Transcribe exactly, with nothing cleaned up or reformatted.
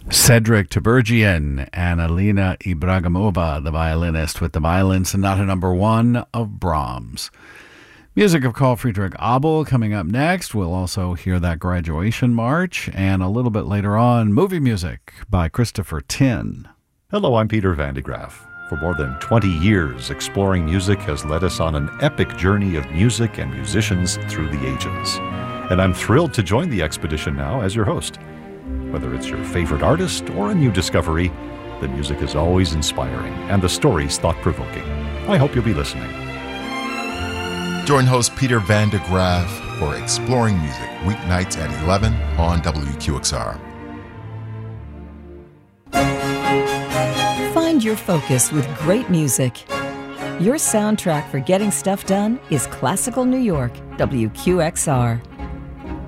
Cedric Tibergien and Alina Ibragimova, the violinist, with the Violin Sonata number one of Brahms. Music of Carl Friedrich Abel coming up next. We'll also hear that Graduation March, and a little bit later on, movie music by Christopher Tin. Hello, I'm Peter Van de Graaff. For more than twenty years, Exploring Music has led us on an epic journey of music and musicians through the ages. And I'm thrilled to join the expedition now as your host. Whether it's your favorite artist or a new discovery, the music is always inspiring and the stories thought-provoking. I hope you'll be listening. Join host Peter Van de Graaff for Exploring Music, weeknights at eleven on W Q X R. Find your focus with great music. Your soundtrack for getting stuff done is Classical New York, W Q X R.